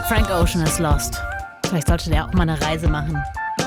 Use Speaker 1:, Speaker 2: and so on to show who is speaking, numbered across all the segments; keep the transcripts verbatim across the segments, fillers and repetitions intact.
Speaker 1: Frank Ocean is lost. Vielleicht sollte der auch mal eine Reise machen.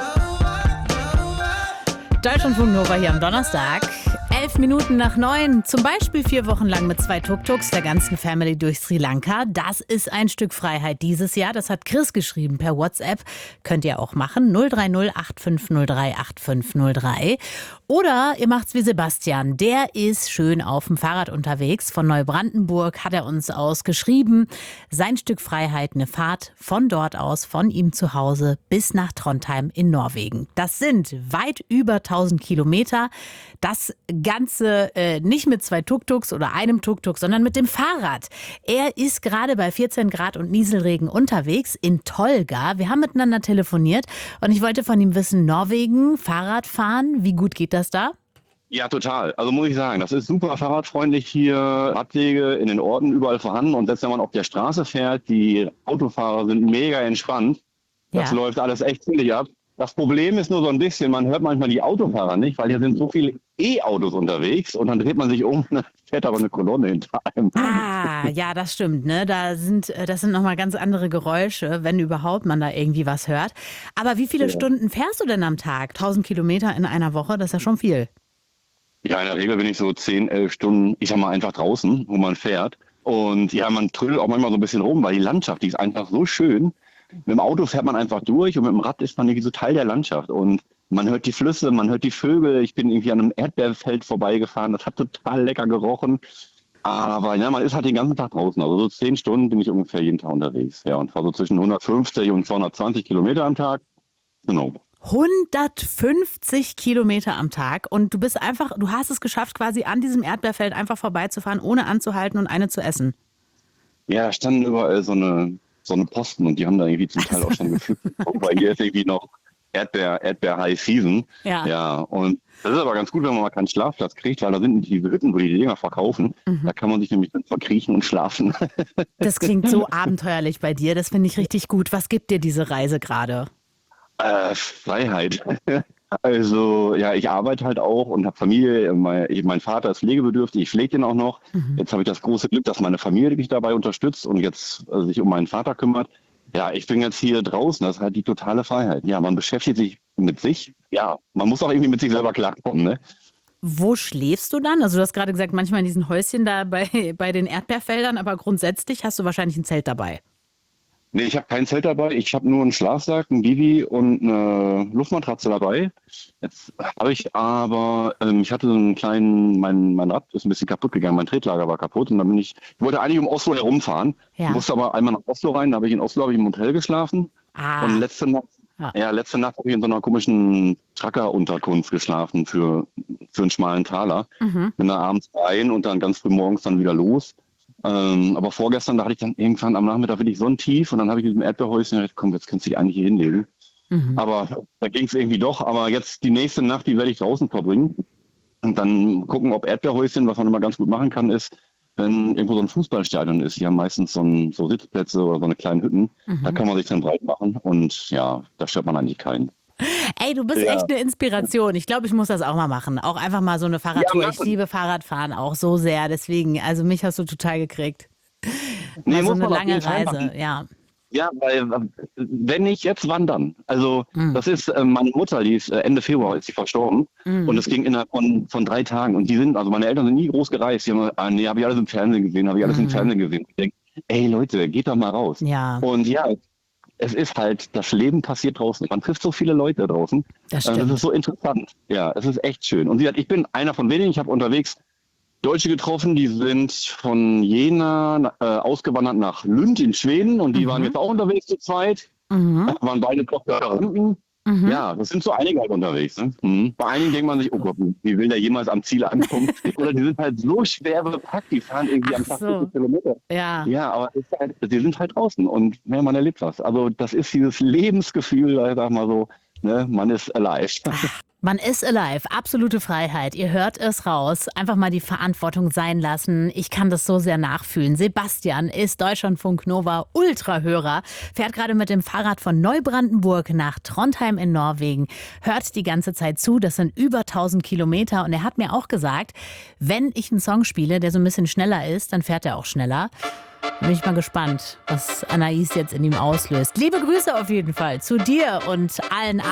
Speaker 1: Deutschlandfunk Nova hier am Donnerstag. Elf Minuten nach neun. Zum Beispiel vier Wochen lang mit zwei Tuk-Tuks der ganzen Family durch Sri Lanka. Das ist ein Stück Freiheit dieses Jahr. Das hat Chris geschrieben per WhatsApp. Könnt ihr auch machen. null drei null acht fünf null drei acht fünf null drei. Oder ihr macht's wie Sebastian. Der ist schön auf dem Fahrrad unterwegs. Von Neubrandenburg hat er uns ausgeschrieben. Sein Stück Freiheit, eine Fahrt von dort aus, von ihm zu Hause bis nach Trondheim in Norwegen. Das sind weit über tausend Kilometer. Das Ganze äh, nicht mit zwei Tuk-Tuks oder einem Tuk-Tuk, sondern mit dem Fahrrad. Er ist gerade bei vierzehn Grad und Nieselregen unterwegs in Tolga. Wir haben miteinander telefoniert und ich wollte von ihm wissen, Norwegen, Fahrradfahren, wie gut geht das da?
Speaker 2: Ja, total. Also muss ich sagen, das ist super fahrradfreundlich hier. Radwege in den Orten überall vorhanden. Und selbst wenn man auf der Straße fährt, die Autofahrer sind mega entspannt. Das ja. läuft alles echt ziemlich ab. Das Problem ist nur so ein bisschen, man hört manchmal die Autofahrer nicht, weil hier sind so viele E-Autos unterwegs und dann dreht man sich um, und fährt aber eine Kolonne hinter einem.
Speaker 1: Ah, ja, das stimmt, ne? Da sind, das sind nochmal ganz andere Geräusche, wenn überhaupt man da irgendwie was hört. Aber wie viele ja. Stunden fährst du denn am Tag? tausend Kilometer in einer Woche, das ist ja schon viel.
Speaker 2: Ja, in der Regel bin ich so zehn, elf Stunden, ich sag mal einfach draußen, wo man fährt. Und ja, man trödelt auch manchmal so ein bisschen rum, weil die Landschaft, die ist einfach so schön. Mit dem Auto fährt man einfach durch und mit dem Rad ist man irgendwie so Teil der Landschaft. Und man hört die Flüsse, man hört die Vögel. Ich bin irgendwie an einem Erdbeerfeld vorbeigefahren. Das hat total lecker gerochen. Aber ja, man ist halt den ganzen Tag draußen. Also so zehn Stunden bin ich ungefähr jeden Tag unterwegs. Ja, und fahre so zwischen hundertfünfzig und zweihundertzwanzig Kilometer am Tag. Genau.
Speaker 1: hundertfünfzig Kilometer am Tag und du bist einfach, du hast es geschafft, quasi an diesem Erdbeerfeld einfach vorbeizufahren, ohne anzuhalten und eine zu essen.
Speaker 2: Ja, da standen überall so eine so eine Posten und die haben da irgendwie zum Teil auch schon gepflückt. Weil hier ist irgendwie noch Erdbeer, Erdbeer High Season. Ja. ja. Und das ist aber ganz gut, wenn man mal keinen Schlafplatz kriegt, weil da sind diese Hütten, wo die Dinger verkaufen. Mhm. Da kann man sich nämlich dann verkriechen und schlafen.
Speaker 1: Das klingt so abenteuerlich bei dir. Das finde ich richtig gut. Was gibt dir diese Reise gerade?
Speaker 2: Äh, Freiheit. Also, ja, ich arbeite halt auch und habe Familie. Mein, mein Vater ist pflegebedürftig, ich pflege ihn auch noch. Mhm. Jetzt habe ich das große Glück, dass meine Familie mich dabei unterstützt und jetzt also sich um meinen Vater kümmert. Ja, ich bin jetzt hier draußen, das ist halt die totale Freiheit. Ja, man beschäftigt sich mit sich. Ja, man muss auch irgendwie mit sich selber klarkommen, ne?
Speaker 1: Wo schläfst du dann? Also du hast gerade gesagt, manchmal in diesen Häuschen da bei, bei den Erdbeerfeldern, aber grundsätzlich hast du wahrscheinlich ein Zelt dabei.
Speaker 2: Nee, ich habe kein Zelt dabei. Ich habe nur einen Schlafsack, ein Bibi und eine Luftmatratze dabei. Jetzt habe ich aber, ähm, ich hatte so einen kleinen, mein, mein Rad ist ein bisschen kaputt gegangen, mein Tretlager war kaputt und dann bin ich, ich wollte eigentlich um Oslo herumfahren, ja. musste aber einmal nach Oslo rein, da habe ich in Oslo habe ich im Hotel geschlafen ah. und letzte Nacht, ja. ja, letzte Nacht habe ich in so einer komischen Trucker-Unterkunft geschlafen für, für einen schmalen Taler. Mhm. Bin da abends rein und dann ganz früh morgens dann wieder los. Ähm, aber vorgestern, da hatte ich dann irgendwann am Nachmittag wirklich so ein Tief und dann habe ich in diesem Erdbeerhäuschen gedacht, komm, jetzt kannst du dich eigentlich hier hinlegen. Mhm. Aber da ging es irgendwie doch. Aber jetzt die nächste Nacht, die werde ich draußen verbringen und dann gucken, ob Erdbeerhäuschen, was man immer ganz gut machen kann, ist, wenn irgendwo so ein Fußballstadion ist. Die haben meistens so, ein, so Sitzplätze oder so eine kleine Hütten. Mhm. Da kann man sich dann breit machen und ja, da stört man eigentlich keinen.
Speaker 1: Ey, du bist ja. echt eine Inspiration. Ich glaube, ich muss das auch mal machen. Auch einfach mal so eine Fahrradtour. Ja, ich liebe Fahrradfahren auch so sehr. Deswegen, also mich hast du total gekriegt. Nee, so eine lange Reise, ja.
Speaker 2: Ja, weil wenn nicht jetzt, wann dann? Also mhm. das ist, äh, meine Mutter, die ist äh, Ende Februar ist sie verstorben mhm. und es ging innerhalb von, von drei Tagen. Und die sind, also meine Eltern sind nie groß gereist. Die haben, äh, nee, habe ich alles im Fernsehen gesehen, habe ich alles mhm. im Fernsehen gesehen. Ich denke, ey Leute, geht doch mal raus. Ja. Und ja, es ist halt, das Leben passiert draußen. Man trifft so viele Leute draußen. Das stimmt. Das ist so interessant. Ja, es ist echt schön. Und sie hat, ich bin einer von wenigen. Ich habe unterwegs Deutsche getroffen, die sind von Jena äh, ausgewandert nach Lund in Schweden. Und die mhm. waren jetzt auch unterwegs zu zweit. Mhm. Waren beide Doktoranden. Mhm. Ja, das sind so einige halt unterwegs. Ne? Mhm. Bei einigen denkt man sich, oh Gott, wie will der jemals am Ziel ankommen? Oder die sind halt so schwer bepackt, die fahren irgendwie Ach am Tag so. fünfzig Kilometer. Ja, ja aber es ist halt, die sind halt draußen und ja, man erlebt was. Also das ist dieses Lebensgefühl, ich sag mal so, ne? Man ist alive.
Speaker 1: Man ist alive, absolute Freiheit. Ihr hört es raus. Einfach mal die Verantwortung sein lassen. Ich kann das so sehr nachfühlen. Sebastian ist Deutschlandfunk Nova Ultrahörer, fährt gerade mit dem Fahrrad von Neubrandenburg nach Trondheim in Norwegen, hört die ganze Zeit zu. Das sind über tausend Kilometer und er hat mir auch gesagt, wenn ich einen Song spiele, der so ein bisschen schneller ist, dann fährt er auch schneller. Bin ich mal gespannt, was Anais jetzt in ihm auslöst. Liebe Grüße auf jeden Fall zu dir und allen